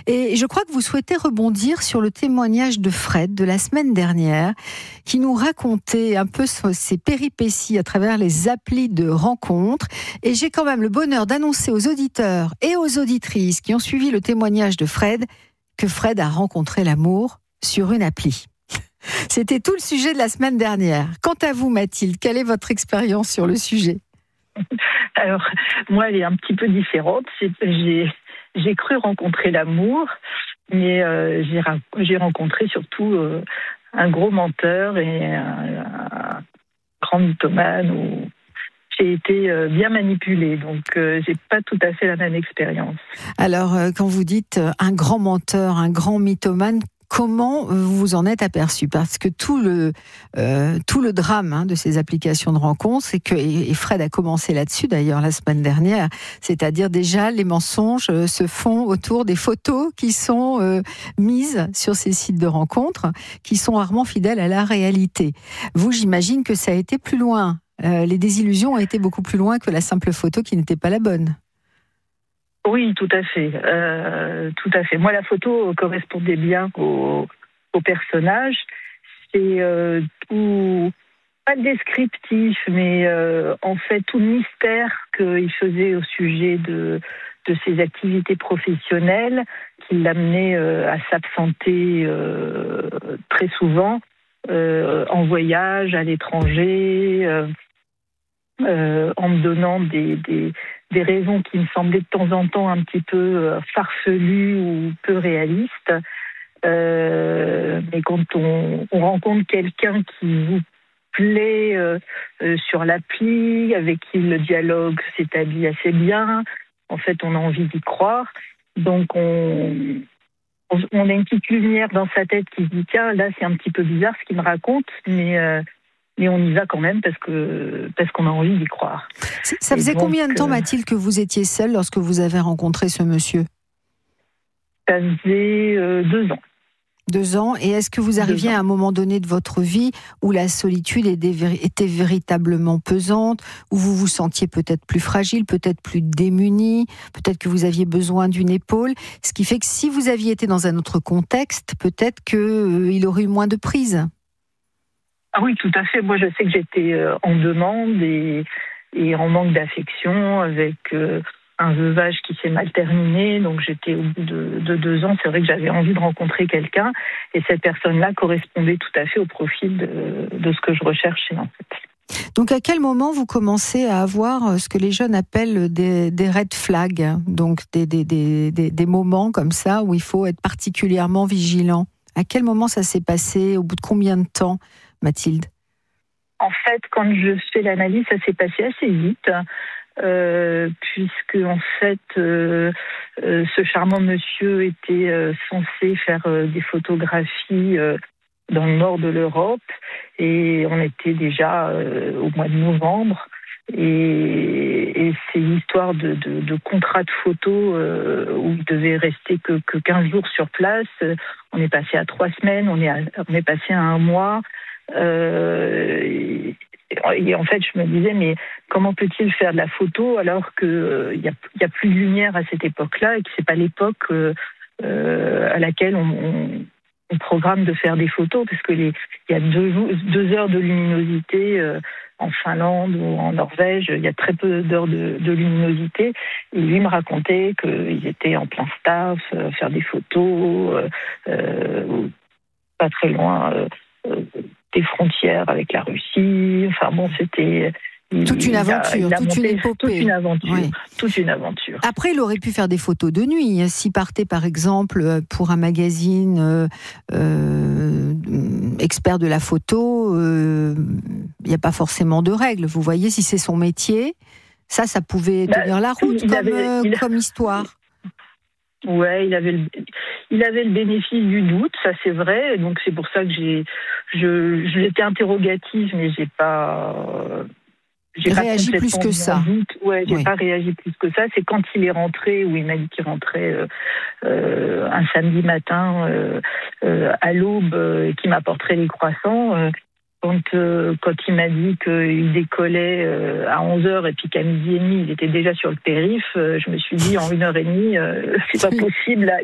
Et je crois que vous souhaitez rebondir sur le témoignage de Fred de la semaine dernière, qui nous racontait un peu ses péripéties à travers les applis de rencontres. Et j'ai quand même le bonheur d'annoncer aux auditeurs et aux auditrices qui ont suivi le témoignage de Fred que Fred a rencontré l'amour sur une appli. C'était tout le sujet de la semaine dernière. Quant à vous, Mathilde, quelle est votre expérience sur le sujet ? Alors, moi, elle est un petit peu différente. J'ai cru rencontrer l'amour, mais j'ai rencontré surtout un gros menteur et un grand mythomane où j'ai été bien manipulée. Donc, j'ai pas tout à fait la même expérience. Alors, quand vous dites un grand menteur, un grand mythomane, comment vous vous en êtes aperçu ? Parce que tout le drame de ces applications de rencontres, c'est que, et Fred a commencé là-dessus d'ailleurs la semaine dernière, c'est-à-dire déjà les mensonges se font autour des photos qui sont mises sur ces sites de rencontres, qui sont rarement fidèles à la réalité. Vous, j'imagine que ça a été plus loin. Les désillusions ont été beaucoup plus loin que la simple photo qui n'était pas la bonne. Oui, tout à fait. Tout à fait. Moi, la photo correspondait bien au personnage. C'est tout, pas descriptif, mais en fait tout le mystère qu'il faisait au sujet de ses activités professionnelles, qui l'amenait à s'absenter très souvent en voyage, à l'étranger, en me donnant des raisons qui me semblaient de temps en temps un petit peu farfelues ou peu réalistes. Mais quand on rencontre quelqu'un qui vous plaît sur l'appli, avec qui le dialogue s'établit assez bien, en fait, on a envie d'y croire. Donc, on a une petite lumière dans sa tête qui se dit « Tiens, là, c'est un petit peu bizarre ce qu'il me raconte, mais on y va quand même parce qu'on a envie d'y croire. » Ça faisait combien de temps, Mathilde, que vous étiez seule lorsque vous avez rencontré ce monsieur ? Ça faisait 2 ans. 2 ans. Et est-ce que vous arriviez à un moment donné de votre vie où la solitude était véritablement pesante, où vous vous sentiez peut-être plus fragile, peut-être plus démunie, peut-être que vous aviez besoin d'une épaule, ce qui fait que si vous aviez été dans un autre contexte, peut-être qu'il aurait eu moins de prise. Ah oui, tout à fait. Moi, je sais que j'étais en demande et en manque d'affection, avec un veuvage qui s'est mal terminé. Donc, j'étais au bout de 2 ans. C'est vrai que j'avais envie de rencontrer quelqu'un. Et cette personne-là correspondait tout à fait au profil de ce que je recherchais, en fait. Donc, à quel moment vous commencez à avoir ce que les jeunes appellent des red flags, donc des moments comme ça où il faut être particulièrement vigilant ? À quel moment ça s'est passé ? Au bout de combien de temps, Mathilde ? En fait, quand je fais l'analyse, ça s'est passé assez vite, puisque en fait, ce charmant monsieur était censé faire des photographies dans le nord de l'Europe, et on était déjà au mois de novembre, et c'est l'histoire de contrat de photo où il devait rester que 15 jours sur place. On est passé à 3 semaines, on est passé à 1 mois. Et en fait, je me disais, mais comment peut-il faire de la photo alors qu'il y a plus de lumière à cette époque-là, et que c'est pas l'époque à laquelle on programme de faire des photos, parce que il y a 2 heures de luminosité en Finlande ou en Norvège, il y a très peu d'heures de luminosité. Et lui me racontait qu'ils étaient en plein staff, faire des photos, pas très loin des frontières avec la Russie. Enfin bon, c'était toute une aventure, toute une épopée. Toute une aventure. Après, il aurait pu faire des photos de nuit. S'il partait, par exemple, pour un magazine expert de la photo, il n'y a pas forcément de règles. Vous voyez, si c'est son métier, ça pouvait tenir la route comme histoire. Ouais, il avait le bénéfice du doute, ça c'est vrai. Donc c'est pour ça que j'étais interrogative, mais j'ai pas réagi plus que ça. J'ai pas réagi plus que ça. C'est quand il est rentré, où il m'a dit qu'il rentrait un samedi matin à l'aube, qu'il m'apporterait les croissants. Quand il m'a dit qu'il décollait à 11h et puis qu'à 12h30, il était déjà sur le périph', je me suis dit en 1h30, c'est pas possible. Là,